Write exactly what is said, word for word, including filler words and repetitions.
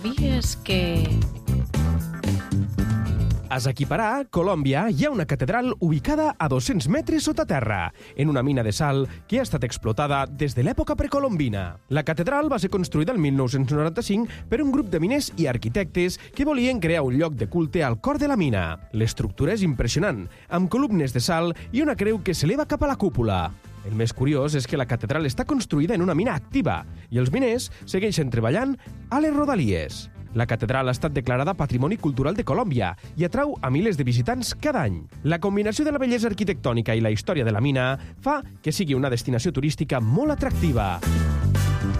Sabies que... A Zaquiparà, Colòmbia, hi ha una catedral ubicada a dos-cents metres sota terra, en una mina de sal que ha estat explotada des de l'època precolombina. La catedral va ser construïda el mil nou-cents noranta-cinc per un grup de miners i arquitectes que volien crear un lloc de culte al cor de la mina. L'estructura és impressionant, amb columnes de sal i una creu que s'eleva cap a la cúpula. El més curiós és que la catedral està construïda en una mina activa i els miners segueixen treballant a les rodalies. La catedral ha estat declarada Patrimoni Cultural de Colòmbia i atrau a milers de visitants cada any. La combinació de la bellesa arquitectònica i la història de la mina fa que sigui una destinació turística molt atractiva.